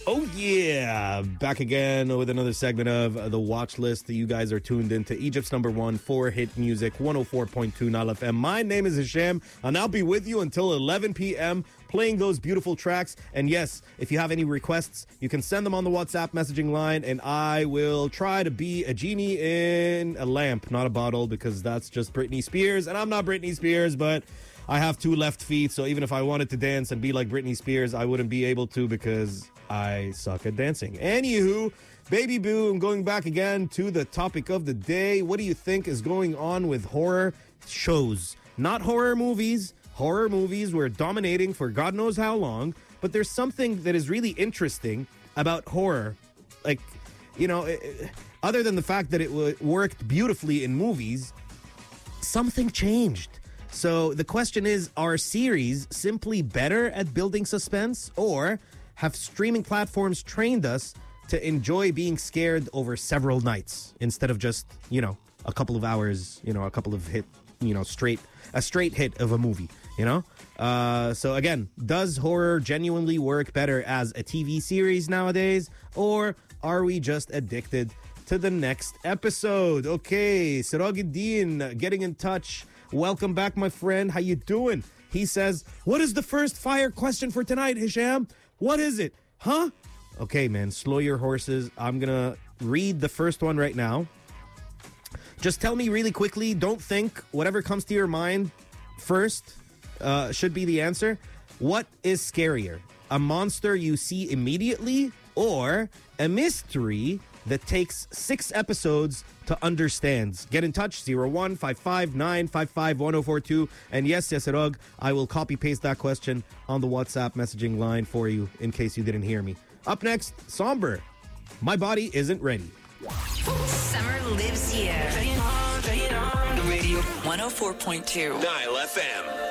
Oh, yeah. Back again with another segment of the Watch List. You guys are tuned into Egypt's number one for hit music, 104.2 Nile FM. My name is Hisham, and I'll be with you until 11 p.m. playing those beautiful tracks. And yes, if you have any requests, you can send them on the WhatsApp messaging line, and I will try to be a genie in a lamp, not a bottle, because that's just Britney Spears. And I'm not Britney Spears, but I have two left feet, so even if I wanted to dance and be like Britney Spears, I wouldn't be able to because I suck at dancing. Anywho, Baby Boo, I'm going back again to the topic of the day. What do you think is going on with horror shows? Not horror movies. Horror movies were dominating for God knows how long, but there's something that is really interesting about horror. Like, you know, other than the fact that it worked beautifully in movies, something changed. So the question is, are series simply better at building suspense, or have streaming platforms trained us to enjoy being scared over several nights instead of just, you know, a couple of hours, you know, a couple of hit, you know, a straight hit of a movie, you know? So again, does horror genuinely work better as a TV series nowadays, or are we just addicted to the next episode? Okay, Sirajuddin getting in touch. Welcome back, my friend. How you doing? He says, what is the first fire question for tonight, Hisham? What is it? Huh? Okay, man, slow your horses. I'm going to read the first one right now. Just tell me really quickly. Don't think. Whatever comes to your mind first should be the answer. What is scarier? A monster you see immediately, or a mystery that takes 6 episodes to understand? Get in touch, 0155-955-1042. And yes, Yasirog, I will copy-paste that question on the WhatsApp messaging line for you in case you didn't hear me. Up next, Somber. My Body Isn't Ready. Summer lives here. The Radio 104.2 Nile FM.